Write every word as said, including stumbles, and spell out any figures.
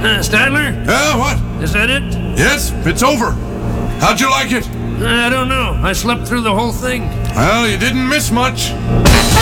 Uh, Stadler? Yeah, what? Is that it? Yes, it's over. How'd you like it? I don't know. I slept through the whole thing. Well, you didn't miss much.